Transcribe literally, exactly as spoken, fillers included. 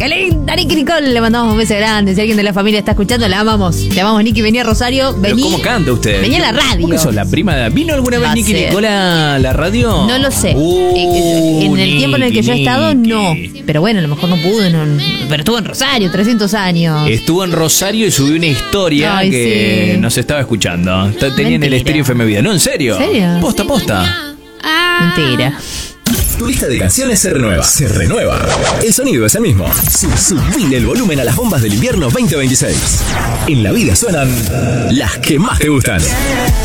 ¡Qué linda, Nicky Nicole! Le mandamos un beso grande. Si alguien de la familia está escuchando, la amamos. Te amamos, Nicky. Vení a Rosario. Vení. ¿Cómo canta usted? Vení a la radio. ¿Cómo que sos la prima de... ¿Vino alguna vez Va a Nicky ser. Nicole a la radio? No lo sé. Uh, en el Nicky, tiempo en el que yo he estado, Nicky. no. Pero bueno, a lo mejor no pudo. No, pero estuvo en Rosario, trescientos años. Estuvo en Rosario y subió una historia Ay, que sí. nos estaba escuchando. T- Tenía en el Mentira. estéreo F M Vida. No, en serio. ¿En serio? Posta, posta. Mentira. Tu lista de canciones se renueva. Se renueva. El sonido es el mismo. Sub- Subile el volumen a las bombas del invierno veinte veintiséis. En la vida suenan las que más te gustan.